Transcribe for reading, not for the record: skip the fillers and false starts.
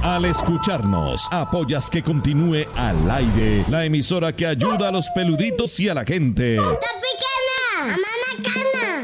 Al escucharnos, apoyas que continúe al aire la emisora que ayuda a los peluditos y a la gente. ¡Tropicana! ¡Mamá Cana!